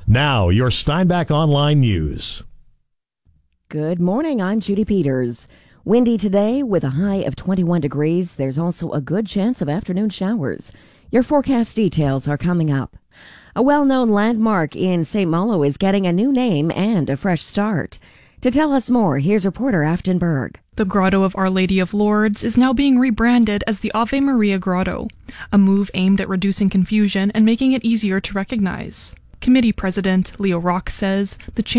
Now, your Steinbach Online News. Good morning, I'm Judy Peters. Windy today with a high of 21 degrees. There's also a good chance of afternoon showers. Your forecast details are coming up. A well-known landmark in St. Malo is getting a new name and a fresh start. To tell us more, here's reporter Afton Berg. The Grotto of Our Lady of Lourdes is now being rebranded as the Ave Maria Grotto, a move aimed at reducing confusion and making it easier to recognize. Committee President Leo Rock says the change